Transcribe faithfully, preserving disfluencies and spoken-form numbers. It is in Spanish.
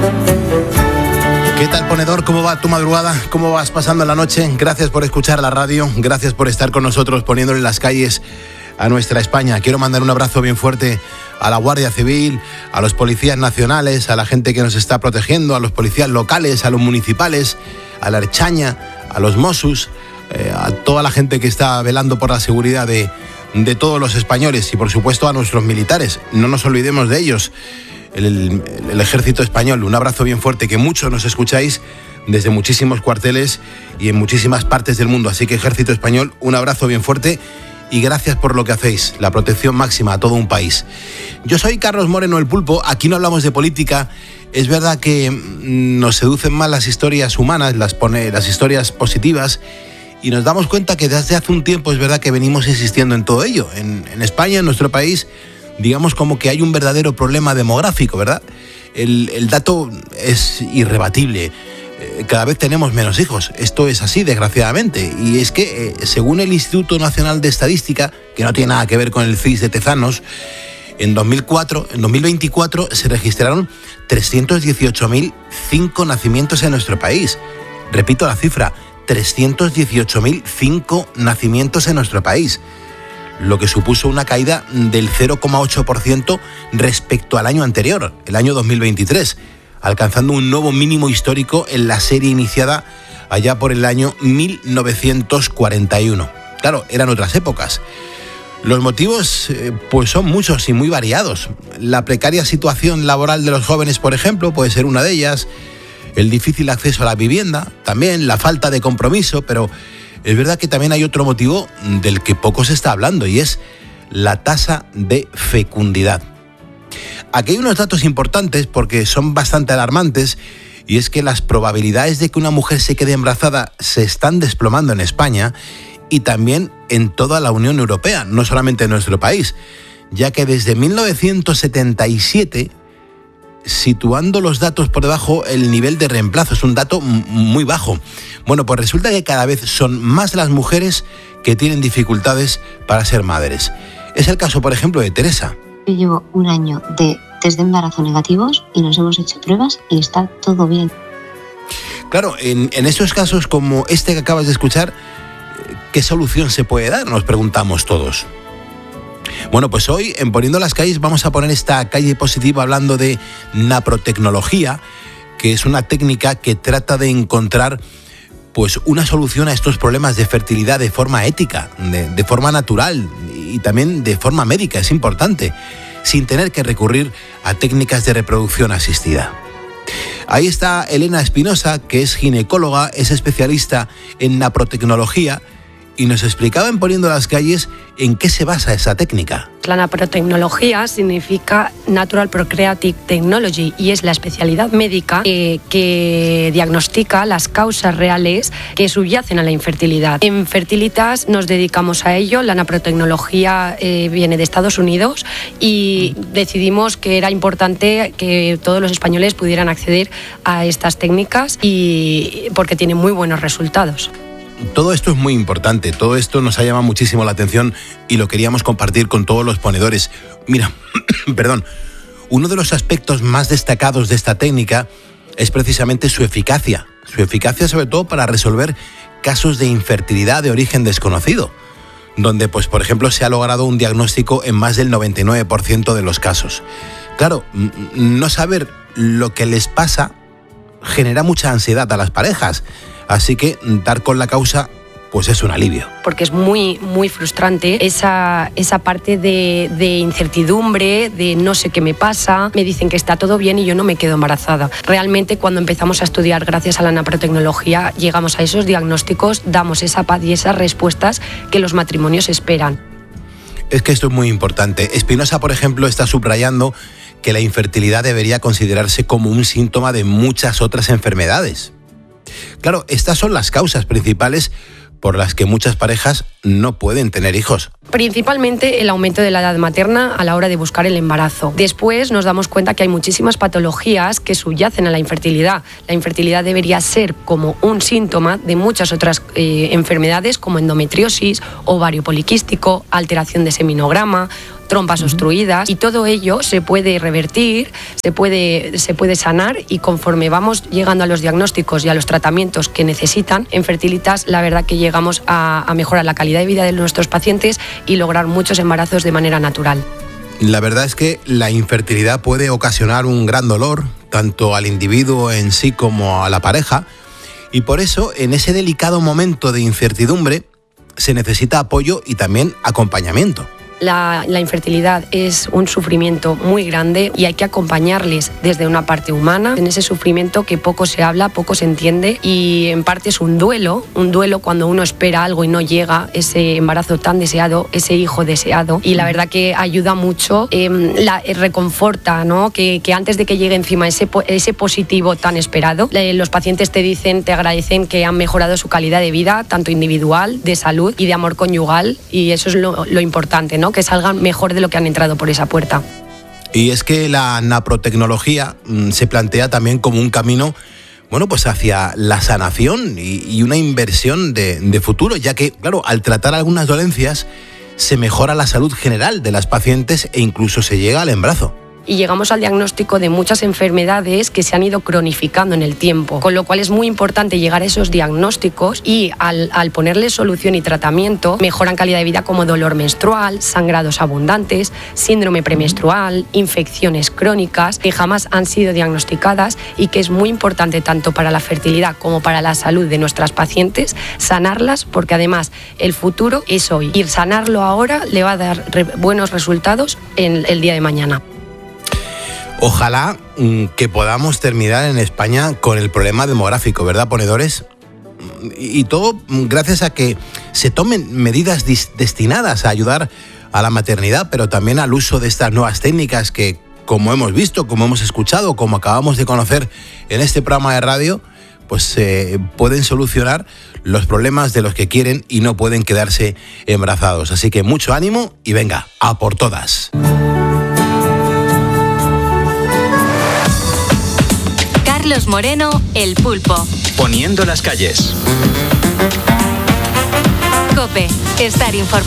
¿Qué tal, ponedor? ¿Cómo va tu madrugada? ¿Cómo vas pasando la noche? Gracias por escuchar la radio, gracias por estar con nosotros poniéndole las calles a nuestra España. Quiero mandar un abrazo bien fuerte a la Guardia Civil, a los policías nacionales, a la gente que nos está protegiendo, a los policías locales, a los municipales, a la Erchaña, a los Mossos, eh, a toda la gente que está velando por la seguridad de, de todos los españoles y, por supuesto, a nuestros militares. No nos olvidemos de ellos. El, el, el ejército español, un abrazo bien fuerte, que muchos nos escucháis desde muchísimos cuarteles y en muchísimas partes del mundo. Así que, ejército español, un abrazo bien fuerte y gracias por lo que hacéis, la protección máxima a todo un país. Yo soy Carlos Moreno, el Pulpo. Aquí no hablamos de política. Es verdad que nos seducen más las historias humanas, las, pone, las historias positivas, y nos damos cuenta que desde hace un tiempo es verdad que venimos insistiendo en todo ello. En, en España, en nuestro país, digamos como que hay un verdadero problema demográfico, ¿verdad? El, el dato es irrebatible. Eh, cada vez tenemos menos hijos. Esto es así, desgraciadamente. Y es que, eh, según el Instituto Nacional de Estadística, que no tiene nada que ver con el C I S de Tezanos, en dos mil cuatro, en dos mil veinticuatro se registraron trescientos dieciocho mil cinco nacimientos en nuestro país. Repito la cifra, trescientos dieciocho mil cinco nacimientos en nuestro país, lo que supuso una caída del cero coma ocho por ciento respecto al año anterior, el año dos mil veintitrés, alcanzando un nuevo mínimo histórico en la serie iniciada allá por el año mil novecientos cuarenta y uno. Claro, eran otras épocas. Los motivos eh, pues son muchos y muy variados. La precaria situación laboral de los jóvenes, por ejemplo, puede ser una de ellas. El difícil acceso a la vivienda, también la falta de compromiso, pero es verdad que también hay otro motivo del que poco se está hablando, y es la tasa de fecundidad. Aquí hay unos datos importantes porque son bastante alarmantes, y es que las probabilidades de que una mujer se quede embarazada se están desplomando en España y también en toda la Unión Europea, no solamente en nuestro país, ya que desde mil novecientos setenta y siete, situando los datos por debajo, el nivel de reemplazo es un dato muy bajo. Bueno, pues resulta que cada vez son más las mujeres que tienen dificultades para ser madres. Es el caso, por ejemplo, de Teresa. Yo llevo un año de test de embarazo negativos y nos hemos hecho pruebas y está todo bien. Claro, en, en estos casos como este que acabas de escuchar, ¿qué solución se puede dar? Nos preguntamos todos. Bueno, pues hoy en Poniendo las Calles vamos a poner esta calle positiva hablando de naprotecnología, que es una técnica que trata de encontrar pues una solución a estos problemas de fertilidad de forma ética, de, de forma natural y también de forma médica, es importante, sin tener que recurrir a técnicas de reproducción asistida. Ahí está Elena Espinosa, que es ginecóloga, es especialista en naprotecnología, y nos explicaba en Poniendo las Calles en qué se basa esa técnica. La naprotecnología significa Natural Procreative Technology y es la especialidad médica que, que diagnostica las causas reales que subyacen a la infertilidad. En Fertilitas nos dedicamos a ello. La naprotecnología eh, viene de Estados Unidos y decidimos que era importante que todos los españoles pudieran acceder a estas técnicas y porque tienen muy buenos resultados. Todo esto es muy importante, todo esto nos ha llamado muchísimo la atención y lo queríamos compartir con todos los ponedores. Mira, perdón, uno de los aspectos más destacados de esta técnica es precisamente su eficacia, su eficacia sobre todo para resolver casos de infertilidad de origen desconocido, donde, pues, por ejemplo, se ha logrado un diagnóstico en más del noventa y nueve por ciento de los casos. Claro, no saber lo que les pasa genera mucha ansiedad a las parejas. Así que dar con la causa pues es un alivio. Porque es muy, muy frustrante esa, esa parte de, de incertidumbre, de no sé qué me pasa, me dicen que está todo bien y yo no me quedo embarazada. Realmente cuando empezamos a estudiar gracias a la naprotecnología llegamos a esos diagnósticos, damos esa paz y esas respuestas que los matrimonios esperan. Es que esto es muy importante. Espinosa, por ejemplo, está subrayando que la infertilidad debería considerarse como un síntoma de muchas otras enfermedades. Claro, estas son las causas principales por las que muchas parejas no pueden tener hijos. Principalmente el aumento de la edad materna a la hora de buscar el embarazo. Después nos damos cuenta que hay muchísimas patologías que subyacen a la infertilidad. La infertilidad debería ser como un síntoma de muchas otras eh, enfermedades como endometriosis, ovario poliquístico, alteración de seminograma. trompas obstruidas, y todo ello se puede revertir, se puede, se puede sanar, y conforme vamos llegando a los diagnósticos y a los tratamientos que necesitan, en Fertilitas la verdad que llegamos a, a mejorar la calidad de vida de nuestros pacientes y lograr muchos embarazos de manera natural. La verdad es que la infertilidad puede ocasionar un gran dolor, tanto al individuo en sí como a la pareja, y por eso en ese delicado momento de incertidumbre se necesita apoyo y también acompañamiento. La, la infertilidad es un sufrimiento muy grande y hay que acompañarles desde una parte humana en ese sufrimiento que poco se habla, poco se entiende, y en parte es un duelo, un duelo cuando uno espera algo y no llega, ese embarazo tan deseado, ese hijo deseado, y la verdad que ayuda mucho, eh, la, eh, reconforta, ¿no? que, que antes de que llegue encima ese, ese positivo tan esperado, eh, los pacientes te dicen, te agradecen que han mejorado su calidad de vida, tanto individual, de salud y de amor conyugal, y eso es lo, lo importante, ¿no? Que salgan mejor de lo que han entrado por esa puerta. Y es que la naprotecnología mmm, se plantea también como un camino, bueno, pues hacia la sanación y, y una inversión de, de futuro, ya que, claro, al tratar algunas dolencias se mejora la salud general de las pacientes e incluso se llega al embarazo. Y llegamos al diagnóstico de muchas enfermedades que se han ido cronificando en el tiempo, con lo cual es muy importante llegar a esos diagnósticos y al, al ponerle solución y tratamiento mejoran calidad de vida como dolor menstrual, sangrados abundantes, síndrome premenstrual, infecciones crónicas que jamás han sido diagnosticadas y que es muy importante tanto para la fertilidad como para la salud de nuestras pacientes sanarlas, porque además el futuro es hoy y sanarlo ahora le va a dar re- buenos resultados en el día de mañana. Ojalá que podamos terminar en España con el problema demográfico, ¿verdad, ponedores? Y todo gracias a que se tomen medidas destinadas a ayudar a la maternidad, pero también al uso de estas nuevas técnicas que, como hemos visto, como hemos escuchado, como acabamos de conocer en este programa de radio, pues eh, pueden solucionar los problemas de los que quieren y no pueden quedarse embarazados. Así que mucho ánimo y venga, a por todas. Carlos Moreno, El Pulpo. Poniendo las calles. COPE, estar informado.